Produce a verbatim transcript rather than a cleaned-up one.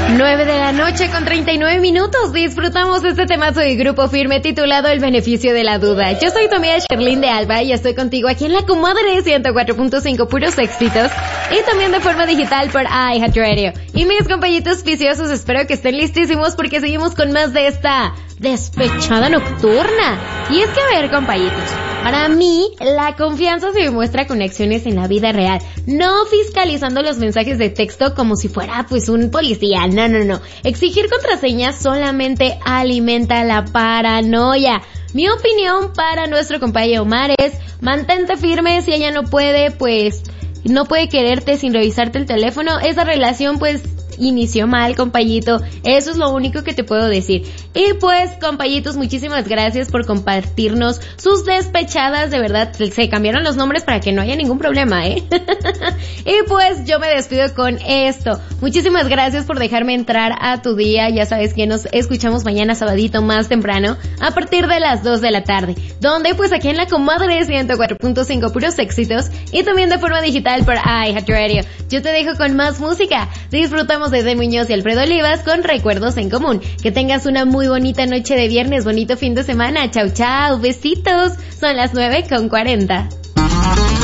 nueve de la noche con treinta y nueve minutos. Disfrutamos este temazo de Grupo Firme titulado El Beneficio de la Duda. Yo soy tu amiga Sherlyn de Alba y estoy contigo aquí en la comadre ciento cuatro punto cinco, puros éxitos, y también de forma digital por iHeartRadio. Y mis compañitos viciosos, espero que estén listísimos porque seguimos con más de esta despechada nocturna. Y es que, a ver, compañitos, para mí, la confianza se demuestra con acciones en la vida real, no fiscalizando los mensajes de texto como si fuera, pues, un policía. No, no, no. Exigir contraseñas solamente alimenta la paranoia. Mi opinión para nuestro compañero Omar es, mantente firme. Si ella no puede, pues, no puede quererte sin revisarte el teléfono. Esa relación, pues, inició mal, compañito. Eso es lo único que te puedo decir. Y pues, compañitos, muchísimas gracias por compartirnos sus despechadas. De verdad, se cambiaron los nombres para que no haya ningún problema, ¿eh? Y pues, yo me despido con esto. Muchísimas gracias por dejarme entrar a tu día. Ya sabes que nos escuchamos mañana sabadito más temprano, a partir de las dos de la tarde. Donde, pues, aquí en la comadre ciento cuatro punto cinco, puros éxitos, y también de forma digital por iHeartRadio. Yo te dejo con más música. Disfrutamos de Eden Muñoz y Alfredo Olivas con Recuerdos en Común. Que tengas una muy bonita noche de viernes, bonito fin de semana. Chau, chau, besitos. Son las nueve con cuarenta.